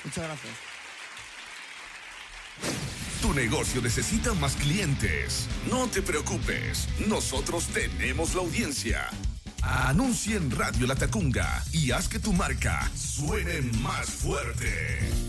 Muchas gracias. Tu negocio necesita más clientes. No te preocupes, nosotros tenemos la audiencia. Anuncia en Radio La Tacunga y haz que tu marca suene más fuerte.